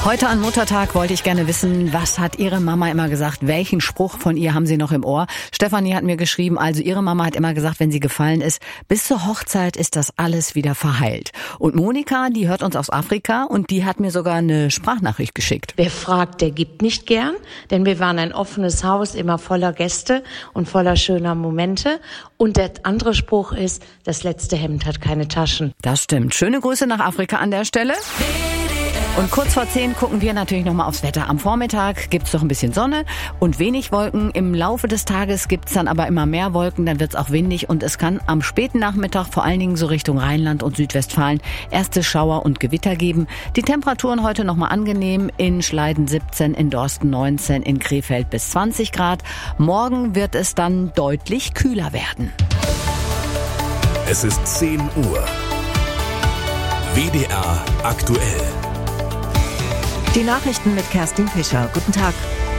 Heute an Muttertag wollte ich gerne wissen, was hat Ihre Mama immer gesagt? Welchen Spruch von ihr haben Sie noch im Ohr? Stefanie hat mir geschrieben, also Ihre Mama hat immer gesagt, wenn sie gefallen ist, bis zur Hochzeit ist das alles wieder verheilt. Und Monika, die hört uns aus Afrika und die hat mir sogar eine Sprachnachricht geschickt. Wer fragt, der gibt nicht gern, denn wir waren ein offenes Haus, immer voller Gäste und voller schöner Momente. Und der andere Spruch ist, das letzte Hemd hat keine Taschen. Das stimmt. Schöne Grüße nach Afrika an der Stelle. Und kurz vor 10 gucken wir natürlich nochmal aufs Wetter. Am Vormittag gibt's doch ein bisschen Sonne und wenig Wolken. Im Laufe des Tages gibt's dann aber immer mehr Wolken, dann wird's auch windig und es kann am späten Nachmittag vor allen Dingen so Richtung Rheinland und Südwestfalen erste Schauer und Gewitter geben. Die Temperaturen heute nochmal angenehm, in Schleiden 17, in Dorsten 19, in Krefeld bis 20 Grad. Morgen wird es dann deutlich kühler werden. Es ist 10 Uhr. WDR aktuell. Die Nachrichten mit Kerstin Fischer. Guten Tag.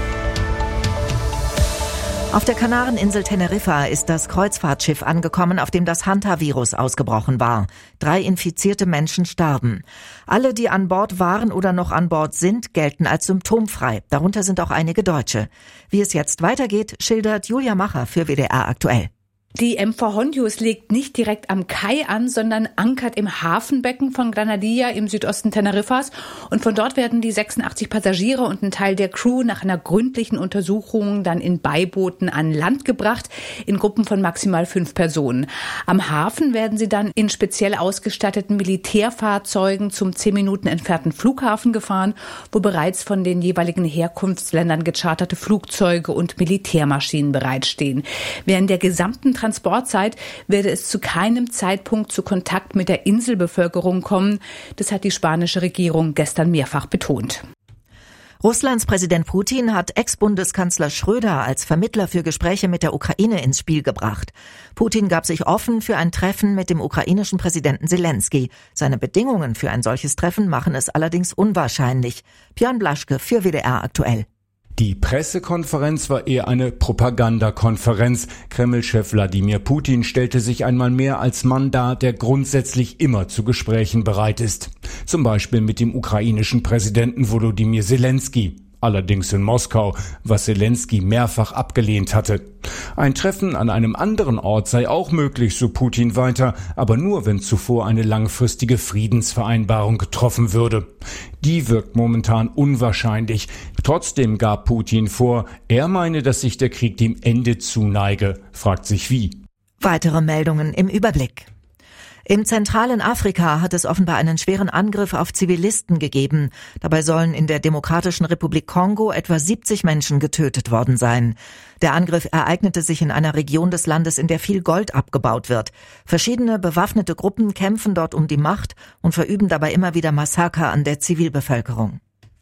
Auf der Kanareninsel Teneriffa ist das Kreuzfahrtschiff angekommen, auf dem das Hanta-Virus ausgebrochen war. 3 infizierte Menschen starben. Alle, die an Bord waren oder noch an Bord sind, gelten als symptomfrei. Darunter sind auch einige Deutsche. Wie es jetzt weitergeht, schildert Julia Macher für WDR aktuell. Die MV Hondius legt nicht direkt am Kai an, sondern ankert im Hafenbecken von Granadilla im Südosten Teneriffas. Und von dort werden die 86 Passagiere und ein Teil der Crew nach einer gründlichen Untersuchung dann in Beibooten an Land gebracht, in Gruppen von maximal 5 Personen. Am Hafen werden sie dann in speziell ausgestatteten Militärfahrzeugen zum 10 Minuten entfernten Flughafen gefahren, wo bereits von den jeweiligen Herkunftsländern gecharterte Flugzeuge und Militärmaschinen bereitstehen. Während der gesamten Transportzeit werde es zu keinem Zeitpunkt zu Kontakt mit der Inselbevölkerung kommen. Das hat die spanische Regierung gestern mehrfach betont. Russlands Präsident Putin hat Ex-Bundeskanzler Schröder als Vermittler für Gespräche mit der Ukraine ins Spiel gebracht. Putin gab sich offen für ein Treffen mit dem ukrainischen Präsidenten Selenskyj. Seine Bedingungen für ein solches Treffen machen es allerdings unwahrscheinlich. Björn Blaschke für WDR aktuell. Die Pressekonferenz war eher eine Propagandakonferenz. Kreml-Chef Wladimir Putin stellte sich einmal mehr als Mann dar, der grundsätzlich immer zu Gesprächen bereit ist. Zum Beispiel mit dem ukrainischen Präsidenten Volodymyr Selenskyj. Allerdings in Moskau, was Selenskyj mehrfach abgelehnt hatte. Ein Treffen an einem anderen Ort sei auch möglich, so Putin weiter, aber nur, wenn zuvor eine langfristige Friedensvereinbarung getroffen würde. Die wirkt momentan unwahrscheinlich. Trotzdem gab Putin vor, er meine, dass sich der Krieg dem Ende zuneige. Fragt sich wie. Weitere Meldungen im Überblick. Im zentralen Afrika hat es offenbar einen schweren Angriff auf Zivilisten gegeben. Dabei sollen in der Demokratischen Republik Kongo etwa 70 Menschen getötet worden sein. Der Angriff ereignete sich in einer Region des Landes, in der viel Gold abgebaut wird. Verschiedene bewaffnete Gruppen kämpfen dort um die Macht und verüben dabei immer wieder Massaker an der Zivilbevölkerung.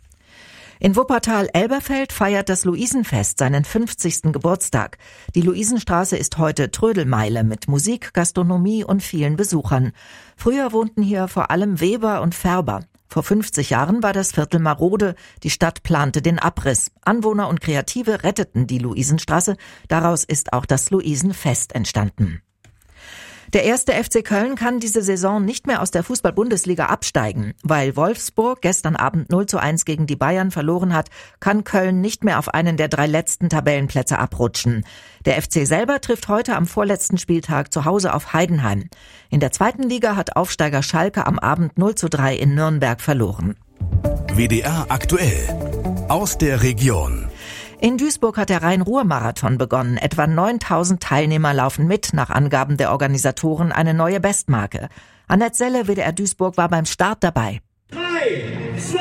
In Wuppertal-Elberfeld feiert das Luisenfest seinen 50. Geburtstag. Die Luisenstraße ist heute Trödelmeile mit Musik, Gastronomie und vielen Besuchern. Früher wohnten hier vor allem Weber und Färber. Vor 50 Jahren war das Viertel marode. Die Stadt plante den Abriss. Anwohner und Kreative retteten die Luisenstraße. Daraus ist auch das Luisenfest entstanden. Der 1. FC Köln kann diese Saison nicht mehr aus der Fußball-Bundesliga absteigen. Weil Wolfsburg gestern Abend 0:1 gegen die Bayern verloren hat, kann Köln nicht mehr auf einen der 3 letzten Tabellenplätze abrutschen. Der FC selber trifft heute am vorletzten Spieltag zu Hause auf Heidenheim. In der 2. Liga hat Aufsteiger Schalke am Abend 0:3 in Nürnberg verloren. WDR aktuell. Aus der Region. In Duisburg hat der Rhein-Ruhr-Marathon begonnen. Etwa 9.000 Teilnehmer laufen mit, nach Angaben der Organisatoren eine neue Bestmarke. Annette Selle, WDR Duisburg, war beim Start dabei. 3, 2,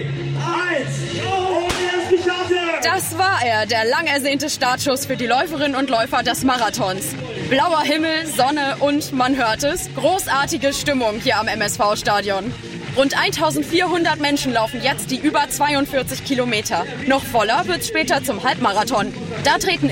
1, oh, er ist gestartet! Das war er, der lang ersehnte Startschuss für die Läuferinnen und Läufer des Marathons. Blauer Himmel, Sonne und, man hört es, großartige Stimmung hier am MSV-Stadion. Rund 1400 Menschen laufen jetzt die über 42 Kilometer. Noch voller wird's später zum Halbmarathon. Da treten